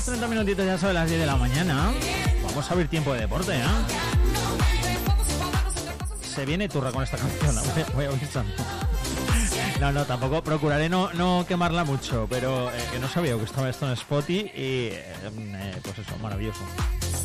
menos 30 minutitos, ya sobre las 10 de la mañana. Vamos a abrir tiempo de deporte, ¿eh? Se viene turra con esta canción, voy avisando. No, tampoco, procuraré no quemarla mucho, pero que no sabía que estaba esto en Spotify y pues eso, maravilloso.